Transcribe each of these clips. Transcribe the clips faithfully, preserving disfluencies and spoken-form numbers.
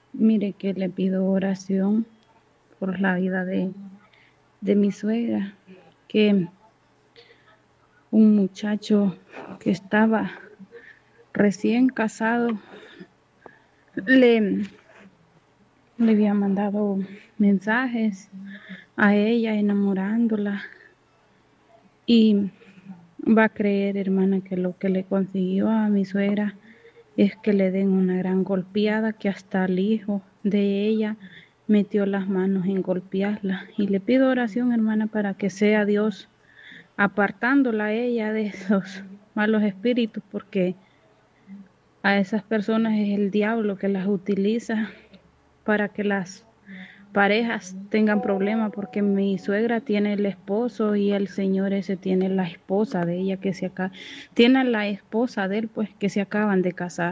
Mire que le pido oración por la vida de, de mi suegra, que un muchacho que estaba recién casado le, le había mandado mensajes a ella enamorándola y va a creer, hermana, que lo que le consiguió a mi suegra es que le den una gran golpeada, que hasta el hijo de ella metió las manos en golpearla. Y le pido oración, hermana, para que sea Dios apartándola a ella de esos malos espíritus, porque a esas personas es el diablo que las utiliza para que las parejas tengan problemas, porque mi suegra tiene el esposo y el señor ese tiene la esposa de ella que se acaba, tiene la esposa de él pues que se acaban de casar.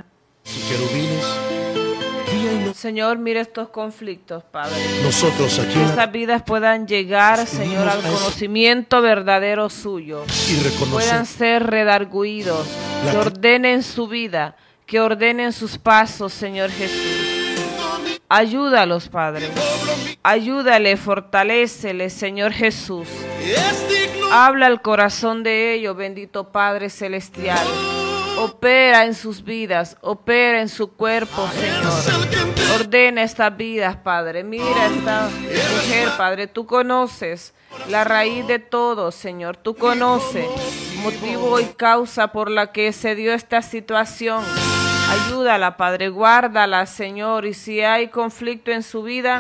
Señor, mira estos conflictos, Padre. Nosotros aquí que estas vidas puedan llegar, Señor, al conocimiento verdadero suyo, y puedan ser redarguidos, que ordenen su vida, que ordenen sus pasos, Señor Jesús. Ayúdalos, Padre. Ayúdale, fortalécele, Señor Jesús. Habla al corazón de ellos, bendito Padre Celestial. Opera en sus vidas, opera en su cuerpo, Señor. Ordena estas vidas, Padre. Mira esta mujer, Padre. Tú conoces la raíz de todo, Señor. Tú conoces motivo y causa por la que se dio esta situación. Ayúdala, Padre, guárdala, Señor, y si hay conflicto en su vida,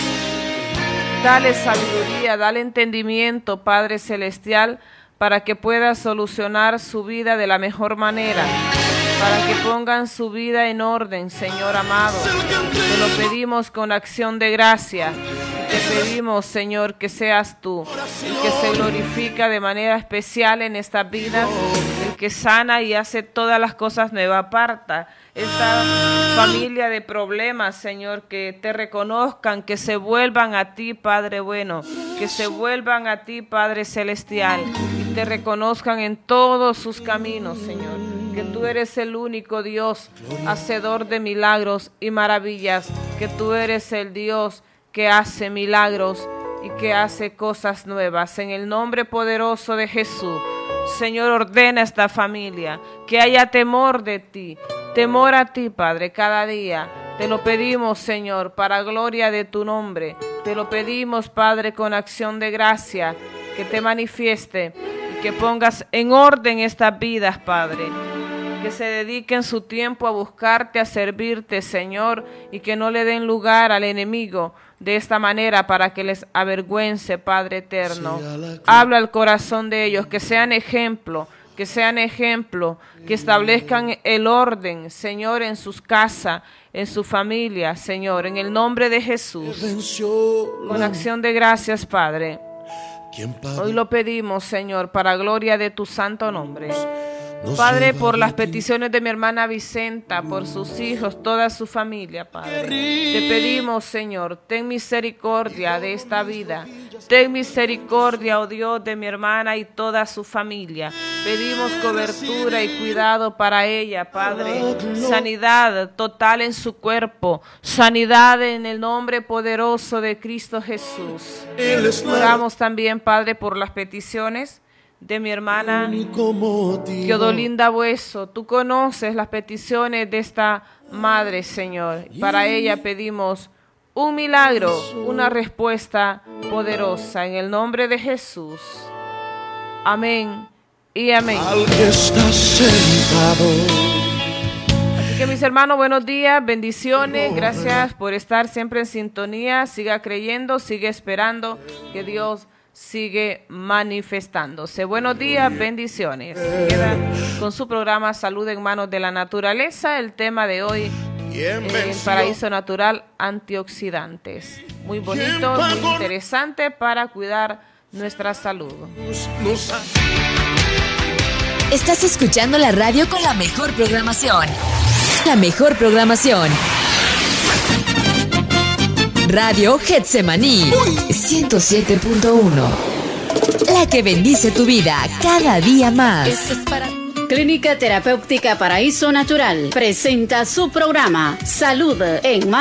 dale sabiduría, dale entendimiento, Padre Celestial, para que pueda solucionar su vida de la mejor manera, para que pongan su vida en orden, Señor amado. Te lo pedimos con acción de gracia. Te pedimos, Señor, que seas tú el que se glorifica de manera especial en estas vidas, el que sana y hace todas las cosas nuevas. Aparta esta familia de problemas, Señor, que te reconozcan, que se vuelvan a ti, Padre bueno, que se vuelvan a ti, Padre celestial, y te reconozcan en todos sus caminos, Señor, que tú eres el único Dios, hacedor de milagros y maravillas, que tú eres el Dios que hace milagros y que hace cosas nuevas. En el nombre poderoso de Jesús, Señor, ordena esta familia, que haya temor de ti, temor a ti, Padre, cada día. Te lo pedimos, Señor, para gloria de tu nombre. Te lo pedimos, Padre, con acción de gracia, que te manifieste y que pongas en orden estas vidas, Padre. Que se dediquen su tiempo a buscarte, a servirte, Señor, y que no le den lugar al enemigo de esta manera para que les avergüence, Padre eterno. Habla al corazón de ellos, que sean ejemplo, que sean ejemplo, que establezcan el orden, Señor, en sus casas, en su familia, Señor, en el nombre de Jesús. Con acción de gracias, Padre. Hoy lo pedimos, Señor, para gloria de tu santo nombre. Padre, por las peticiones de mi hermana Vicenta, por sus hijos, toda su familia, Padre. Te pedimos, Señor, ten misericordia de esta vida. Ten misericordia, oh Dios, de mi hermana y toda su familia. Pedimos cobertura y cuidado para ella, Padre. Sanidad total en su cuerpo. Sanidad en el nombre poderoso de Cristo Jesús. Oramos también, Padre, por las peticiones de mi hermana Yodolinda Bueso. Tú conoces las peticiones de esta madre, Señor. Para ella pedimos un milagro, una respuesta poderosa en el nombre de Jesús. Amén y amén. Así que, mis hermanos, buenos días, bendiciones. Gracias por estar siempre en sintonía. Siga creyendo, sigue esperando que Dios sigue manifestándose. Buenos días, bendiciones. Queda con su programa Salud en Manos de la Naturaleza. El tema de hoy, eh, Paraíso Natural, antioxidantes. Muy bonito, muy interesante para cuidar nuestra salud. Estás escuchando la radio con la mejor programación. La mejor programación. Radio Getsemaní ciento siete punto uno. La que bendice tu vida cada día más. Esto es para Clínica Terapéutica Paraíso Natural presenta su programa Salud en Manos